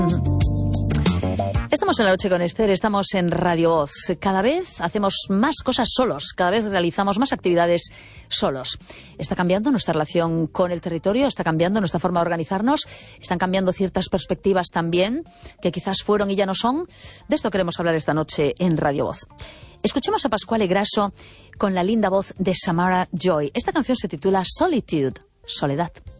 Estamos en la noche con Esther, estamos en Radio Voz. Cada vez hacemos más cosas solos, cada vez realizamos más actividades solos. Está cambiando nuestra relación con el territorio, está cambiando nuestra forma de organizarnos, están cambiando ciertas perspectivas también, que quizás fueron y ya no son. De esto queremos hablar esta noche en Radio Voz. Escuchemos a Pasquale Grasso con la linda voz de Samara Joy. Esta canción se titula Solitude, Soledad.